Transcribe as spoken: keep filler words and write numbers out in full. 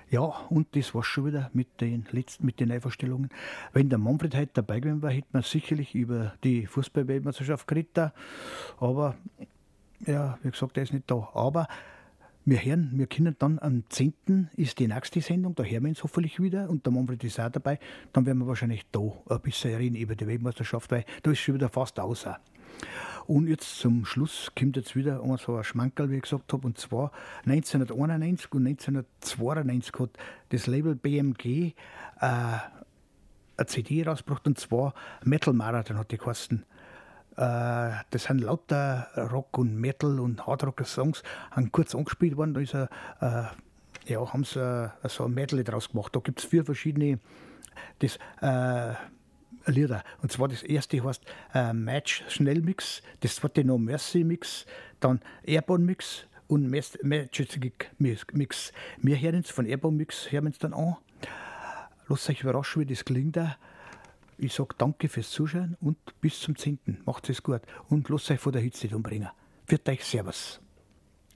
Ja, und das war's schon wieder mit den letzten, mit den Neuvorstellungen. Wenn der Manfred heute dabei gewesen wäre, hätte man sicherlich über die Fußball-Weltmeisterschaft geredet. da. Aber, ja, wie gesagt, er ist nicht da. Aber wir hören, wir können dann am zehnten ist die nächste Sendung, da hören wir uns hoffentlich wieder und der Manfred ist auch dabei. Dann werden wir wahrscheinlich da ein bisschen reden über die Weltmeisterschaft, weil da ist schon wieder fast aus. auch. Und jetzt zum Schluss kommt jetzt wieder ein so ein Schmankerl, wie ich gesagt habe, und zwar neunzehnhunderteinundneunzig und neunzehnhundertzweiundneunzig hat das Label B M G äh, eine C D rausgebracht, und zwar Metal Marathon hat die geheißen. Äh, das sind lauter Rock und Metal und Hardrocker-Songs, haben kurz angespielt worden, da ist ein, äh, ja, haben sie äh, so ein Medley draus gemacht. Da gibt es vier verschiedene das, äh, Lieder. Und zwar das erste heißt äh, Match Schnellmix, das zweite noch Mercy Mix, dann Airborne Mix und Mas- Magic Mix. Wir hören uns von Airborne Mix, hören uns dann an. Lasst euch überraschen, wie das klingt. da. Ich sage danke fürs Zuschauen und bis zum zehnten Macht es gut und lasst euch von der Hitze umbringen. Für euch, Servus.